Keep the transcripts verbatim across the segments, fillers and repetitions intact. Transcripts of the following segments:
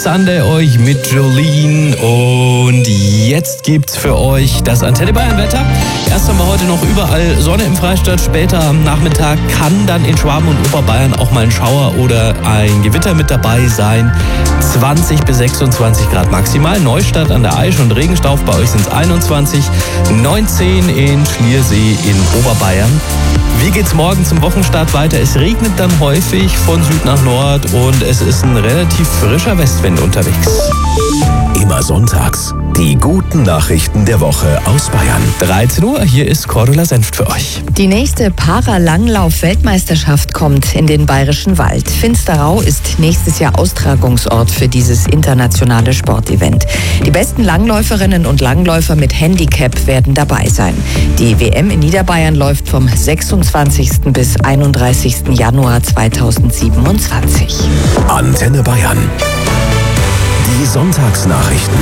Sunday euch mit Jolene. Und jetzt gibt's für euch das Antenne Bayern Wetter. Erst haben wir heute noch überall Sonne im Freistaat. Später am Nachmittag kann dann in Schwaben und Oberbayern auch mal ein Schauer oder ein Gewitter mit dabei sein. zwanzig bis sechsundzwanzig Grad maximal. Neustadt an der Aisch und Regenstauf, bei euch sind es einundzwanzig. neunzehn in Schliersee in Oberbayern. Wie geht's morgen zum Wochenstart weiter? Es regnet dann häufig von Süd nach Nord und es ist ein relativ frischer Westwind unterwegs. Immer sonntags die guten Nachrichten der Woche aus Bayern. dreizehn Uhr, hier ist Cordula Senft für euch. Die nächste Paralanglauf-Weltmeisterschaft kommt in den Bayerischen Wald. Finsterau ist nächstes Jahr Austragungsort für dieses internationale Sportevent. Die besten Langläuferinnen und Langläufer mit Handicap werden dabei sein. Die W M in Niederbayern läuft vom sechsundzwanzigsten bis einunddreißigsten Januar zweitausendsiebenundzwanzig. Antenne Bayern. Die Sonntagsnachrichten.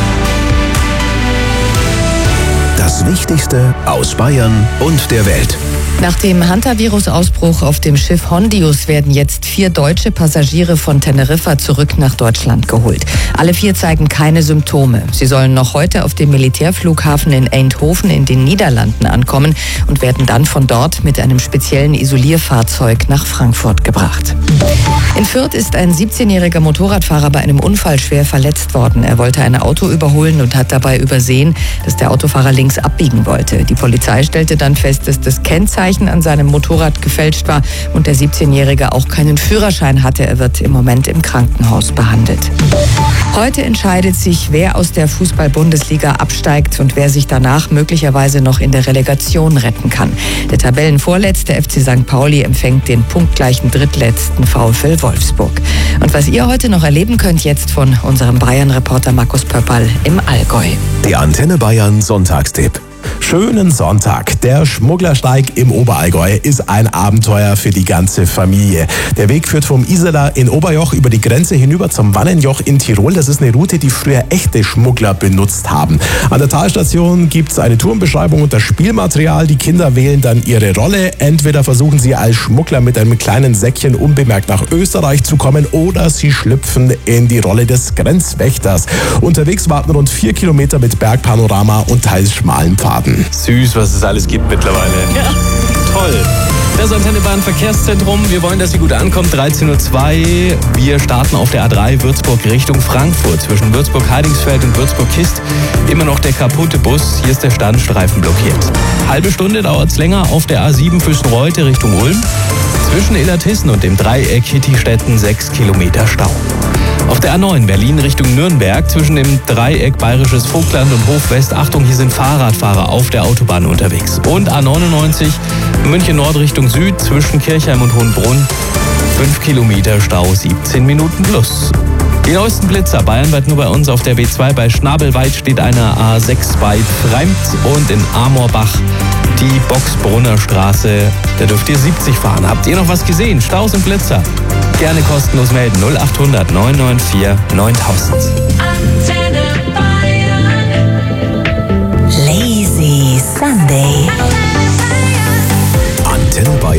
Das Wichtigste aus Bayern und der Welt. Nach dem Hantavirus-Ausbruch auf dem Schiff Hondius werden jetzt vier deutsche Passagiere von Teneriffa zurück nach Deutschland geholt. Alle vier zeigen keine Symptome. Sie sollen noch heute auf dem Militärflughafen in Eindhoven in den Niederlanden ankommen und werden dann von dort mit einem speziellen Isolierfahrzeug nach Frankfurt gebracht. In Fürth ist ein siebzehnjähriger Motorradfahrer bei einem Unfall schwer verletzt worden. Er wollte ein Auto überholen und hat dabei übersehen, dass der Autofahrer links abbiegen wollte. Die Polizei stellte dann fest, dass das Kennzeichen an seinem Motorrad gefälscht war und der siebzehnjährige auch keinen Führerschein hatte. Er wird im Moment im Krankenhaus behandelt. Heute entscheidet sich, wer aus der Fußball-Bundesliga absteigt und wer sich danach möglicherweise noch in der Relegation retten kann. Der Tabellenvorletzte F C Sankt Pauli empfängt den punktgleichen drittletzten VfL Wolfsburg. Und was ihr heute noch erleben könnt, jetzt von unserem Bayern-Reporter Markus Pöpperl im Allgäu. Der Antenne Bayern Sonntagstipp. Schönen Sonntag. Der Schmugglersteig im Oberallgäu ist ein Abenteuer für die ganze Familie. Der Weg führt vom Iserler in Oberjoch über die Grenze hinüber zum Wannenjoch in Tirol. Das ist eine Route, die früher echte Schmuggler benutzt haben. An der Talstation gibt es eine Tourenbeschreibung und das Spielmaterial. Die Kinder wählen dann ihre Rolle. Entweder versuchen sie als Schmuggler mit einem kleinen Säckchen unbemerkt nach Österreich zu kommen oder sie schlüpfen in die Rolle des Grenzwächters. Unterwegs warten rund vier Kilometer mit Bergpanorama und teils schmalen Pfaden. Süß, was es alles gibt mittlerweile. Ja, toll. Das Antenne Bayern Verkehrszentrum. Wir wollen, dass sie gut ankommt. dreizehn Uhr zwei. Wir starten auf der A drei Würzburg Richtung Frankfurt. Zwischen Würzburg-Heidingsfeld und Würzburg-Kist immer noch der kaputte Bus. Hier ist der Standstreifen blockiert. Halbe Stunde dauert es länger auf der A sieben Füssen-Reutte Richtung Ulm. Zwischen Illertissen und dem Dreieck Hittistetten sechs Kilometer Stau. Auf der A neun Berlin Richtung Nürnberg zwischen dem Dreieck Bayerisches Vogtland und Hofwest. Achtung, hier sind Fahrradfahrer auf der Autobahn unterwegs. Und A neunundneunzig München Nord Richtung Süd zwischen Kirchheim und Hohenbrunn. fünf Kilometer Stau, siebzehn Minuten plus. Die neuesten Blitzer bayernweit nur bei uns. Auf der B zwei bei Schnabelweit steht eine A sechs bei Freimd und in Amorbach die Boxbrunner Straße. Da dürft ihr siebzig fahren. Habt ihr noch was gesehen? Staus und Blitzer? Gerne kostenlos melden. null acht hundert neun neun vier neuntausend. Antenne Bayern. Lazy Sunday.